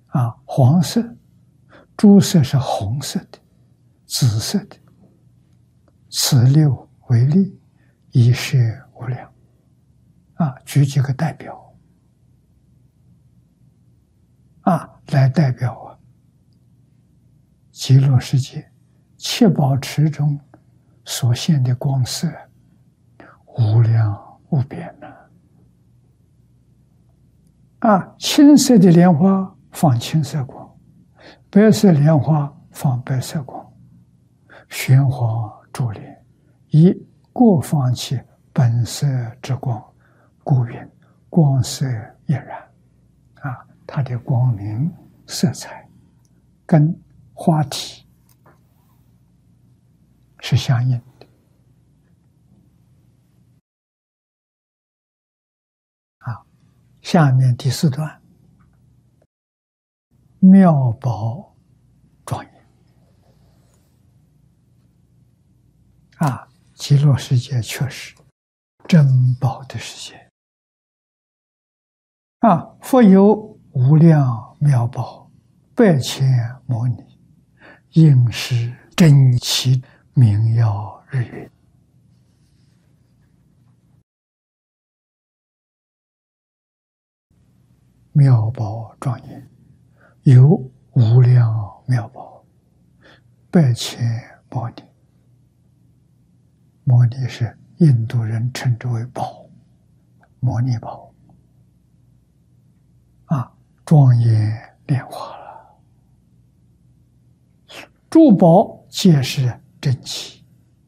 黄色，诸色是红色的、紫色的。此六为例，一摄无量。举几个代表来代表极乐世界七宝池中所现的光色，无量无边青色的莲花放青色光，白色莲花放白色光，玄黄珠帘，以各放其本色之光，故云光色俨然。它的光明色彩跟花体是相应的。下面第四段，妙宝庄严。极乐世界确实珍宝的世界。复有无量妙宝，百千摩尼，应是珍奇明耀日月。妙宝庄严，有无量妙宝，百千摩尼。摩尼是印度人称之为宝，摩尼宝。庄严莲花了，诸宝皆是珍奇，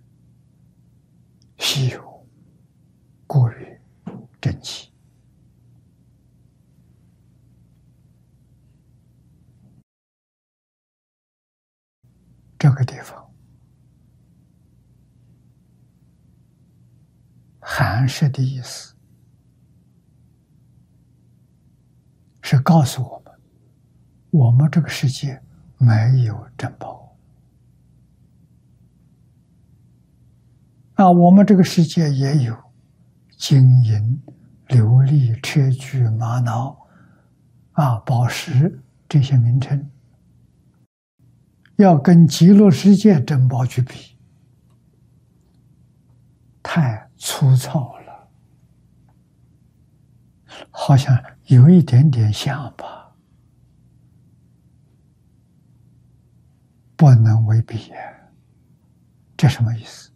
稀有，故曰珍奇。这个地方含摄的意思是告诉我们这个世界没有珍宝我们这个世界也有金银、琉璃、砗磲、玛瑙宝石这些名称，要跟极乐世界珍宝去比，太粗糙了，好像有一点点像吧，不能为比这什么意思？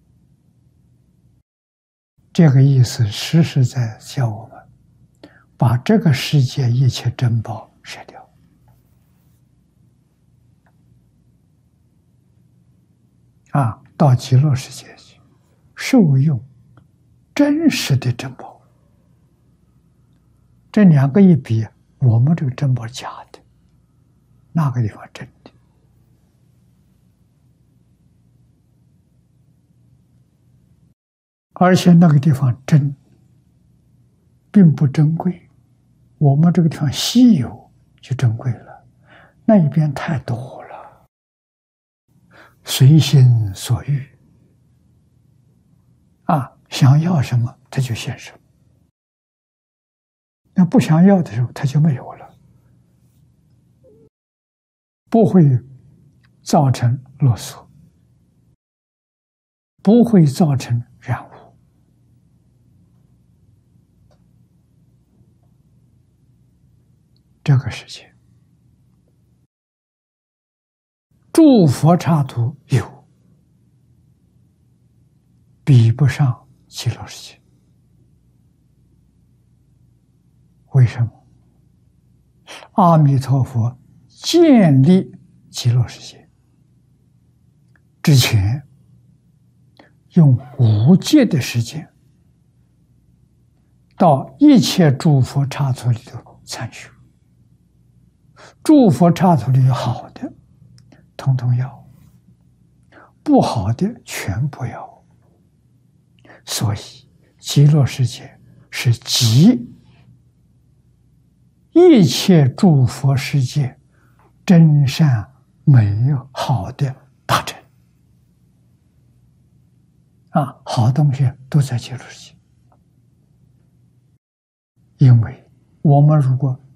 这个意思实实在教我们把这个世界一切珍宝舍掉到极乐世界去受用真实的珍宝。这两个一比，我们这个珍宝假的，那个地方真的。而且那个地方真并不珍贵，我们这个地方稀有就珍贵了，那一边太多了，随心所欲想要什么他就现什么，那不想要的时候他就没有了，不会造成勒索，不会造成染污。这个世界诸佛刹土有，比不上极乐世界。为什么？阿弥陀佛建立极乐世界之前，用无界的时间到一切诸佛刹土里头参修。诸佛刹土里有好的，统统要；不好的全不要。所以极乐世界是集一切诸佛世界真善美好的大成好东西都在极乐世界。因为我们如果